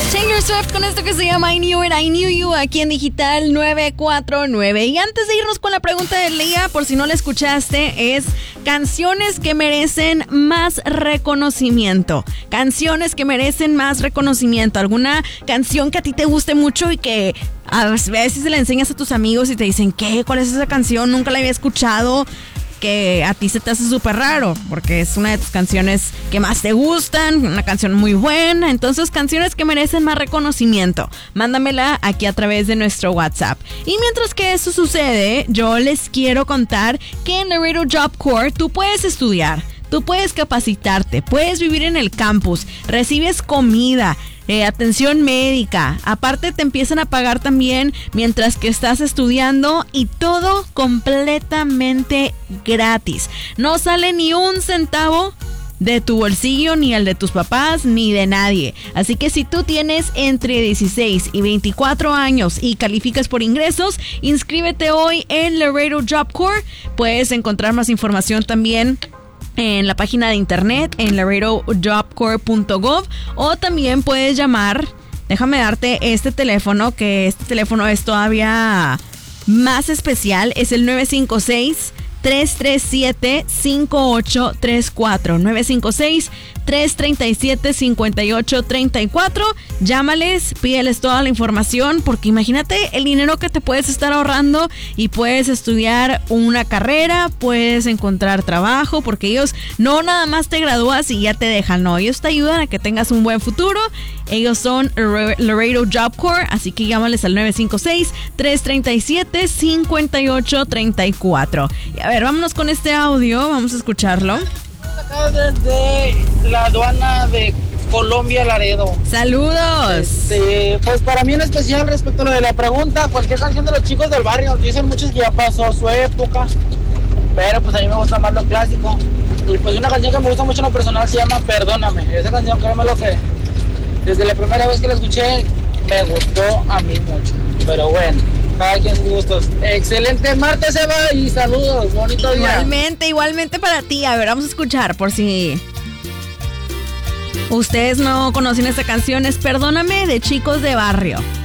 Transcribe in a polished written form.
Taylor Swift con esto que se llama I Knew It, I Knew You, aquí en Digital 949. Y antes de irnos con la pregunta del día, por si no la escuchaste, es canciones que merecen más reconocimiento. Canciones que merecen más reconocimiento. ¿Alguna canción que a ti te guste mucho y que a veces se la enseñas a tus amigos y te dicen, ¿qué? ¿Cuál es esa canción? Nunca la había escuchado. Que a ti se te hace súper raro, porque es una de tus canciones que más te gustan, una canción muy buena. Entonces, canciones que merecen más reconocimiento, mándamela aquí a través de nuestro WhatsApp. Y mientras que eso sucede, yo les quiero contar que en Laredo Job Corps tú puedes estudiar, tú puedes capacitarte, puedes vivir en el campus, recibes comida, atención médica, aparte te empiezan a pagar también mientras que estás estudiando y todo completamente gratis. No sale ni un centavo de tu bolsillo, ni el de tus papás, ni de nadie. Así que si tú tienes entre 16 y 24 años y calificas por ingresos, inscríbete hoy en Laredo Job Corps. Puedes encontrar más información también en la página de internet en laredojobcorps.gov, o también puedes llamar, déjame darte este teléfono, que este teléfono es todavía más especial, es el 956-337-5834, 956-337-5834. Llámales, pídeles toda la información, porque imagínate el dinero que te puedes estar ahorrando y puedes estudiar una carrera, puedes encontrar trabajo, porque ellos no nada más te gradúas y ya te dejan, no, ellos te ayudan a que tengas un buen futuro. Ellos son Laredo Job Corps, así que llámales al 956-337-5834. Y a ver, vámonos con este audio, vamos a escucharlo. Acá desde la aduana de Colombia, Laredo. ¡Saludos! Pues para mí en especial respecto a lo de la pregunta, cualquier canción de los chicos del barrio, dicen muchos que ya pasó su época, pero pues a mí me gusta más lo clásico. Y pues una canción que me gusta mucho en lo personal se llama Perdóname. Esa canción, créeme lo que desde la primera vez que la escuché me gustó a mí mucho. Pero bueno, cada quien sus gustos. Excelente martes, Eva, y saludos, bonito día. Igualmente para ti. A ver, vamos a escuchar por si ustedes no conocen esta canción. Es Perdóname, de Chicos de Barrio.